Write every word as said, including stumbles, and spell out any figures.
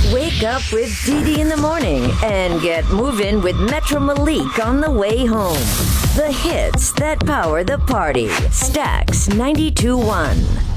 Wake up with Dee Dee in the morning and get moving with Metro Malik on the way home. The hits that power the party. Stax ninety-two point one.